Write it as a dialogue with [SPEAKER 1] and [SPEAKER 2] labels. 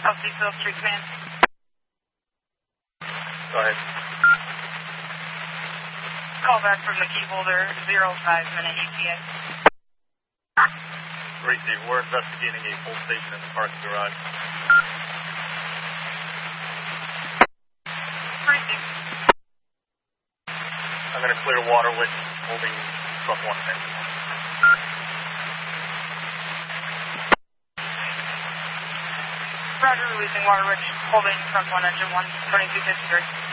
[SPEAKER 1] Field Street Command.
[SPEAKER 2] Go ahead.
[SPEAKER 1] Call back from the key holder, 05-minute ETA.
[SPEAKER 2] Receive. We're investigating a full station in the parking garage.
[SPEAKER 1] Receive.
[SPEAKER 2] I'm going to clear Waterwick, holding truck 110.
[SPEAKER 1] Roger, releasing Waterwick, holding truck 1 engine 1, 2253.